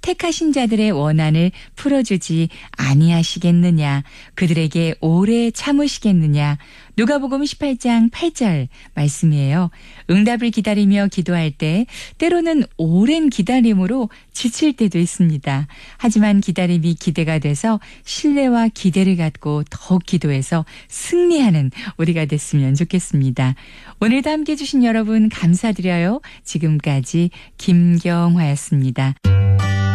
택하신 자들의 원한을 풀어주지 아니하시겠느냐. 그들에게 오래 참으시겠느냐. 누가복음 18장 8절 말씀이에요. 응답을 기다리며 기도할 때 때로는 오랜 기다림으로 지칠 때도 있습니다. 하지만 기다림이 기대가 돼서 신뢰와 기대를 갖고 더욱 기도해서 승리하는 우리가 됐으면 좋겠습니다. 오늘도 함께해 주신 여러분 감사드려요. 지금까지 김경화였습니다.